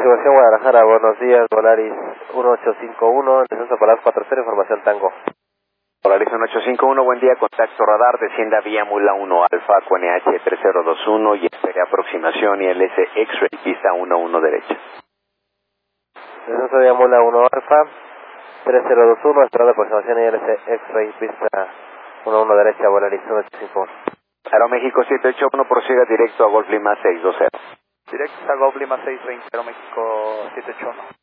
aproximación Guadalajara, buenos días, Volaris 1851, descenso para las 40, información Tango. Volaris 1851, buen día, contacto radar, descienda vía Mula 1 Alfa, QNH 3021 y espere aproximación ILS X-Ray, pista 11 derecha. Descenso vía Mula 1 Alfa, 3021, esperando aproximación ILS X-Ray, pista 11 derecha, Volaris 1851. Aeroméxico 781, prosiga directo a Golf Lima 620. Directo a Golf Lima 620, Aeroméxico 781.